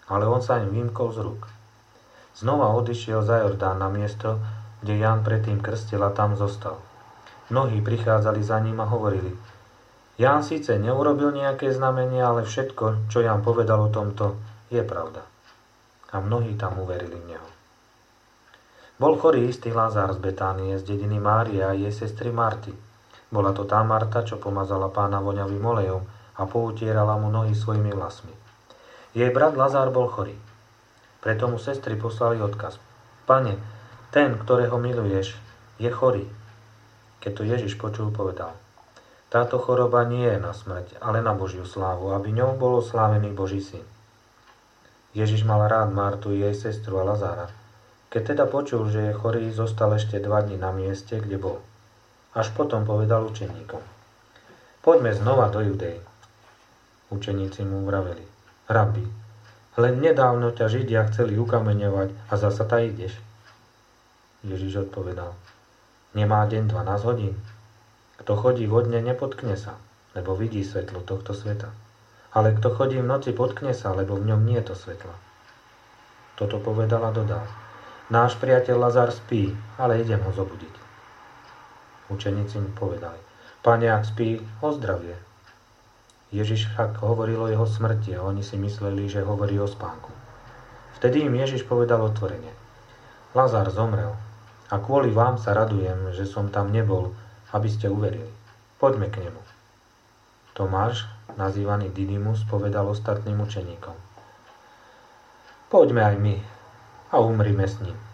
ale on sa im vymkol z rúk. Znova odišiel za Jordán na miesto, kde Ján predtým krstil a tam zostal. Mnohí prichádzali za ním a hovorili: Ján síce neurobil nejaké znamenie, ale všetko, čo Ján povedal o tomto, je pravda. A mnohí tam uverili v neho. Bol chorý istý Lazár z Betánie, z dediny Márie a jej sestry Marty. Bola to tá Marta, čo pomazala Pána voňavým olejom a poutierala mu nohy svojimi vlasmi. Jej brat Lazár bol chorý. Preto mu sestry poslali odkaz: Pane, ten, ktorého miluješ, je chorý. Keď to Ježiš počul, povedal: Táto choroba nie je na smrť, ale na Božiu slávu, aby ňou bol oslávený Boží syn. Ježiš mal rád Martu, jej sestru a Lazára. Keď teda počul, že je chorý, zostal ešte 2 dni na mieste, kde bol. Až potom povedal učeníkom: Poďme znova do Judej. Učeníci mu vraveli: Rabi, len nedávno ťa Židia chceli ukameňovať a zasa ta ideš. Ježiš odpovedal: Nemá deň 12 hodín. Kto chodí vo dne, nepotkne sa, lebo vidí svetlo tohto sveta. Ale kto chodí v noci, potkne sa, lebo v ňom nie je to svetla. Toto povedal a dodal: Náš priateľ Lazár spí, ale idem ho zobudiť. Učeníci mu povedali: Pane, ak spí, ozdravie. Ježiš však hovoril o jeho smrti a oni si mysleli, že hovorí o spánku. Vtedy im Ježiš povedal otvorene: Lazár zomrel a kvôli vám sa radujem, že som tam nebol, aby ste uverili. Poďme k nemu. Tomáš, nazývaný Didymus, povedal ostatným učeníkom: Poďme aj my a umrime s ním.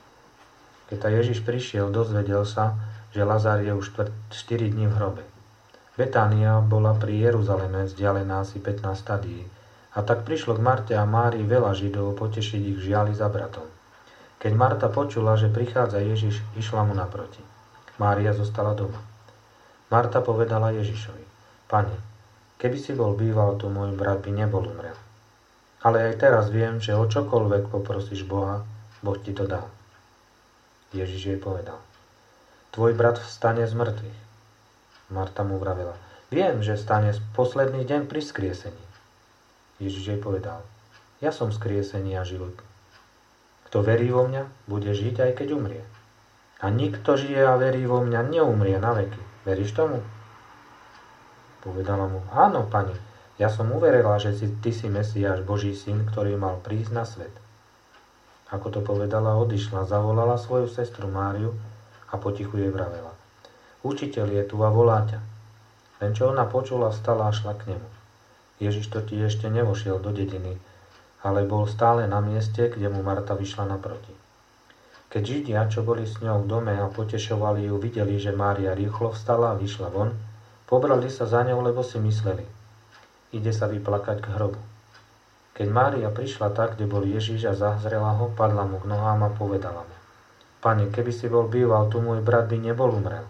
Keď ta Ježiš prišiel, dozvedel sa, že Lazár je už 4 dní v hrobe. Betánia bola pri Jeruzaleme vzdialená asi 15 stadií, a tak prišlo k Marte a Márii veľa Židov potešiť ich žiali za bratom. Keď Marta počula, že prichádza Ježiš, išla mu naproti. Mária zostala doma. Marta povedala Ježišovi: Pane, keby si bol býval tu, môj brat by nebol umrel. Ale aj teraz viem, že o čokoľvek poprosíš Boha, Boh ti to dá. Ježiš jej povedal: Tvoj brat vstane z mŕtvych. Marta mu vravela: Viem, že vstane posledný deň pri skriesení. Ježiš jej povedal: Ja som skriesenie a život. Kto verí vo mňa, bude žiť, aj keď umrie. A nikto žije a verí vo mňa, neumrie na veky. Veríš tomu? Povedala mu: Áno, Pani, ja som uverila, že ty si Mesiáš, Boží syn, ktorý mal prísť na svet. Ako to povedala, odišla, zavolala svoju sestru Máriu a potichu jej vravela: Učiteľ je tu a volá ťa. Len čo ona počula, vstala a šla k nemu. Ježiš totiž ešte nevošiel do dediny, ale bol stále na mieste, kde mu Marta vyšla naproti. Keď Židia, čo boli s ňou v dome a potešovali ju, videli, že Mária rýchlo vstala a vyšla von, pobrali sa za ňou, lebo si mysleli: Ide sa vyplakať k hrobu. Keď Mária prišla tak, kde bol Ježiš a zazrela ho, padla mu k nohám a povedala mu: Pane, keby si bol býval tu, môj brat by nebol umrel.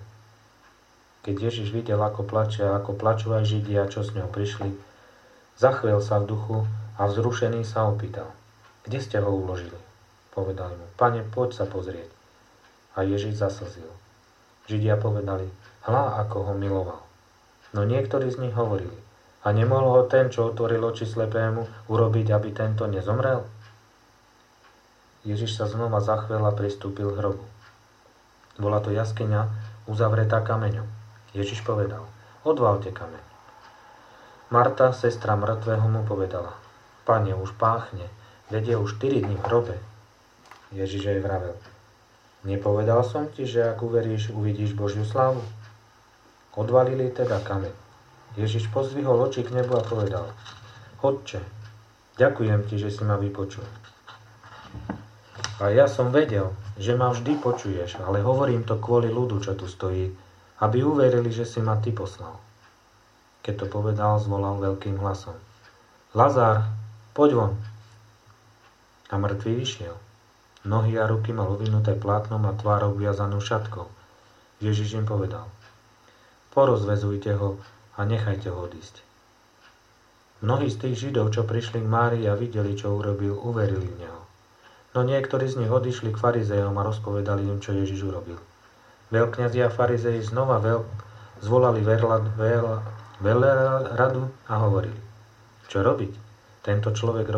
Keď Ježiš videl, ako plače a ako plačú aj Židia, čo s ňou prišli, zachvel sa v duchu a vzrušený sa opýtal: Kde ste ho uložili? Povedali mu: Pane, poď sa pozrieť. A Ježiš zaslzil. Židia povedali: Hľa, ako ho miloval. No niektorí z nich hovorili: A nemohol ho ten, čo otvoril oči slepému, urobiť, aby tento nezomrel? Ježiš sa znova zachvel a pristúpil k hrobu. Bola to jaskyňa uzavretá kameňom. Ježiš povedal: Odvalte kameň. Marta, sestra mŕtvého, mu povedala: Pane, už páchne, veď je už 4 dní v hrobe. Ježiš jej vravel: Nepovedal som ti, že ak uveríš, uvidíš Božiu slávu? Odvalili teda kameň. Ježiš pozdvihol oči k nebu a povedal: Otče, ďakujem ti, že si ma vypočul. A ja som vedel, že ma vždy počuješ, ale hovorím to kvôli ľudu, čo tu stojí, aby uverili, že si ma ty poslal. Keď to povedal, zvolal veľkým hlasom: Lazár, poď von. A mŕtvý vyšiel. Nohy a ruky mal uvinuté plátnom a tvár obviazanú šatkou. Ježiš im povedal: Porozvezujte ho a nechajte ho odísť. Mnohí z tých Židov, čo prišli k Márii a videli, čo urobil, uverili v neho. No niektorí z nich odišli k farizejom a rozpovedali im, čo Ježiš urobil. Veľkňazi a farizeji znova zvolali veľradu a hovorili: Čo robiť? Tento človek